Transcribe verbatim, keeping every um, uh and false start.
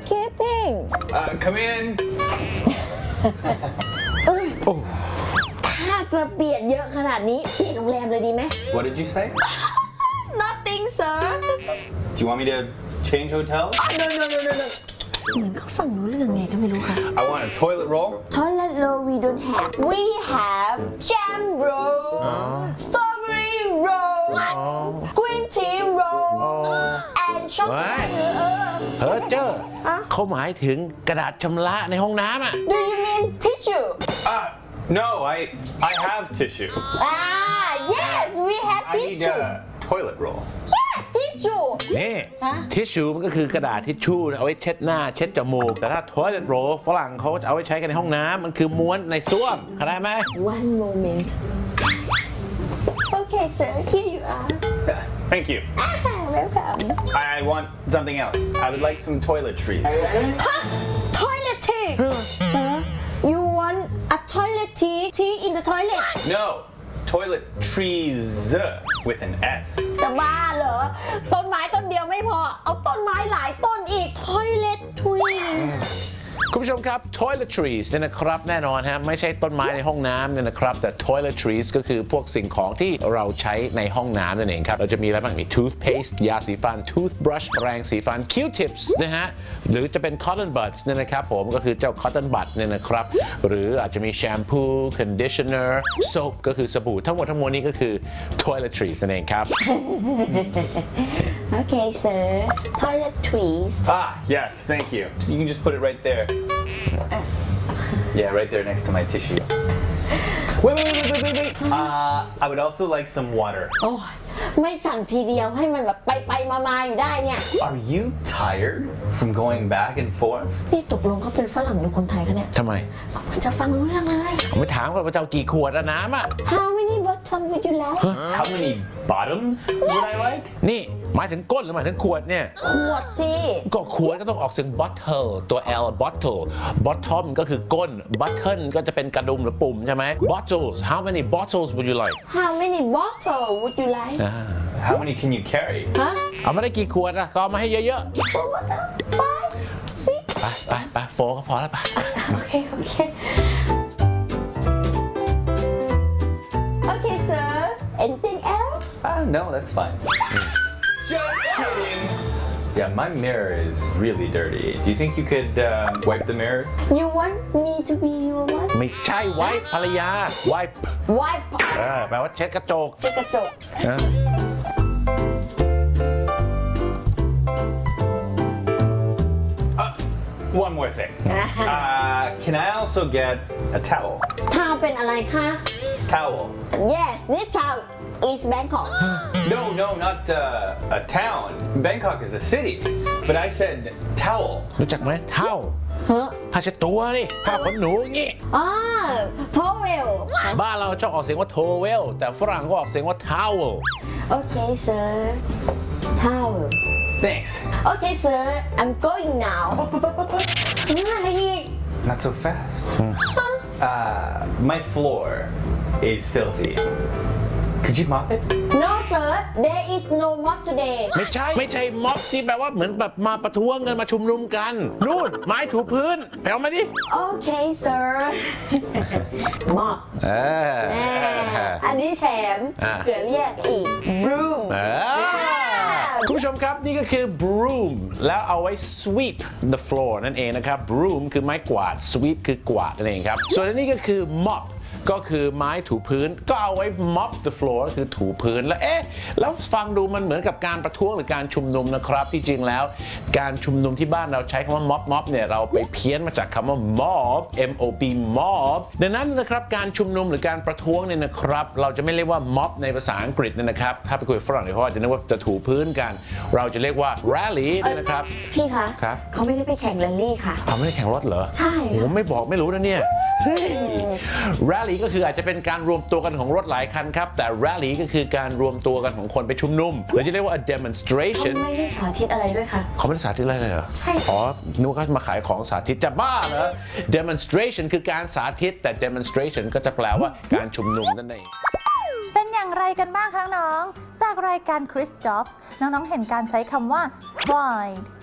housekeeping uh, come in ถ้าจะเปลี่ยนเยอะขนาดนี้เปลี่ยนโรงแรมเลยดีไหม What did you say Nothing sir Do you want me to change hotel No no no no no เหมือนเขาฟังรู้เรื่องไงก็ไม่รู้ค่ะ I want a toilet roll Toilet roll we don't have We have jam roll strawberry roll green tea roll and chocolate เฮ้อเจ้อเขาหมายถึงกระดาษชำระในห้องน้ำอ่ะ Do you mean tissue uh, No I I have tissue Ah yes we have I need tissue a toilet roll Yes tissue นี่ทิชชูมันก็คือกระดาษทิชชู่เอาไว้เช็ดหน้าเช็ดจมูกแต่ถ้า toilet roll ฝรั่งเขาจะเอาไว้ใช้กันในห้องน้ำมันคือม้วนในส้วมเข้าใจไหม One moment Okay sir here you are Thank you Welcome I want something else I would like some toiletries Toilet tea Sir you want a toilet tea tea in the toilet No toiletries with an S จะบ้าเหรอต้นไม้ต้นเดียวไม่พอเอาต้นไม้หลายต้นอีก Toilet trees คุณผู้ชมครับ toiletries เนี่ยนะครับแน่นอนฮะไม่ใช่ต้นไม้ในห้องน้ำเนี่ยนะครับแต่ toiletries ก็คือพวกสิ่งของที่เราใช้ในห้องน้ำนั่นเองครับเราจะมีอะไรบ้างมี toothpaste ยาสีฟัน toothbrush แปรงสีฟัน Q-tips นะฮะหรือจะเป็น cotton buds เนี่ยนะครับผมก็คือเจ้า cotton bud เนี่ยนะครับหรืออาจจะมี shampoo conditioner soap ก็คือสบู่ทั้งหมดทั้งมวลนี้ก็คือ toiletries นั่นเองครับ Okay sir Toiletries Ah yes thank you You can just put it right there Yeah right there next to my tissue Wait wait wait wait wait wait Uh I would also like some water โอ้ยไม่สั่งทีเดียวให้มันแบบไปไปมามาอยู่ได้เนี่ย Are you tired from going back and forth นี่ตกลงเขาเป็นฝรั่งหรือคนไทยคะเนี่ยทำไมก็มันจะฟังรู้เรื่องเลยผมไปถามก่อนว่าจะเอากี่ขวดอะน้ำอะ How many bottom would you like How many bottoms would I like นี่หมายถึงก้นหรือหมายถึงขวดเนี่ยขวดสิก็ขวดก็ต้องออกเสียง bottle ตัว L bottle bottom ก็คือก้น button ก็จะเป็นกระดุมหรือปุ่มใช่ไหม bottles how many bottles would you like How many bottle would you like How many can you carry ฮะเอามาได้กี่ขวดอะก็เอามาให้เยอะ Four bottle Five Six ๆ ไปไปไปโฟก็พอแล้วไป Okay okay Okay sir Anything else Ah no that's fine Just kidding Yeah my mirror is really dirty Do you think you could uh, wipe the mirrors You want me to be your what ไม่ใช่ไว้ภรรยา wipe Wipe เออแปลว่าเช็ดกระจกเช็ดกระจกเออ One more thing uh, Can I also get a towel ทาวเป็นอะไรคะ Towel Yes this town is Bangkok No no not uh, a town Bangkok is a city But I said towel รู้จักไหมเท่าเฮ้อผ้าเช็ดตัวนี่ผ้าขนหนูอย่างงี้อ่า towel บ้านเราชอบออกเสียงว่า towel แต่ฝรั่งก็ออกเสียงว่า towel Okay sir towel Thanks Okay sir I'm going now อะไรอีก Not so fast uh, My floor is filthy Could you mop it? No sir there is no mop today ไม่ใช่ไม่ใช่ม็อบที่แปลว่าเหมือนแบบมาประท้วงกันมาชุมนุมกันนู่นไม้ถูพื้นไปเอามาดิ Okay sir mop เอออันนี้แถมอ่าเผื่อเรียกอีก broom เออคุณผู้ชมครับนี่ก็คือ broom แล้วเอาไว้ sweep the floor นั่นเองนะครับ broom คือไม้กวาด sweep คือกวาดนั่นเองครับส่วนอันนี้ก็คือ mop ก็คือไม้ถูพื้นก็เอาไว้ mop the floor ก็คือถูพื้นแล้วเอ๊ะแล้วฟังดูมันเหมือนกับการประท้วงหรือการชุมนุมนะครับที่จริงแล้วการชุมนุมที่บ้านเราใช้คำว่า mop mop เนี่ยเราไปเพี้ยนมาจากคำว่า mob m o b mob ดังนั้นนะครับการชุมนุมหรือการประท้วงเนี่ยนะครับเราจะไม่เรียกว่า mob ในภาษาอังกฤษเนี่ยนะครับถ้าไปคุยกับฝรั่งเนี่ยเขาจะนึกว่าจะถูพื้นกันเราจะเรียกว่า rally นะครับพี่คะครับเขาไม่ได้ไปแข่งแรลลี่ค่ะเอาไม่ได้แข่งรถเหรอใช่ผมไม่บอกไม่รู้นะเนี่ย rally ก็คืออาจจะเป็นการรวมตัวกันของรถหลายคันครับแต่ rally ก็คือการรวมตัวกันของคนไปชุมนุมหรือจะเรียกว่า a เขา demonstration ไม่ได้สาธิตอะไรด้วยค่ะเขาไม่ได้สาธิตอะไรเลยเหรอใช่อ๋อนึกว่าเขามาขายของสาธิตจะบ้าเหรอ demonstration คือการสาธิตแต่ demonstration ก็จะแปลว่าการชุมนุมนั่นเองเป็นอย่างไรกันบ้างคะน้องๆจากรายการ Chris Jobs น้องๆเห็นการใช้คำว่า pride